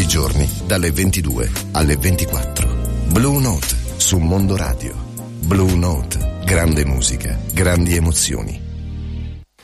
giorni dalle 22 alle 24. Blue Note su Mondo Radio. Blue Note, grande musica, grandi emozioni.